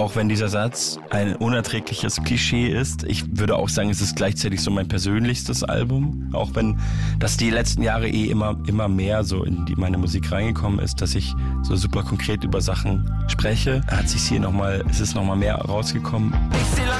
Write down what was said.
auch wenn dieser Satz ein unerträgliches Klischee ist, ich würde auch sagen, es ist gleichzeitig so mein persönlichstes Album. Auch wenn das die letzten Jahre immer mehr so in meine Musik reingekommen ist, dass ich so super konkret über Sachen spreche, ist es nochmal mehr rausgekommen. Ich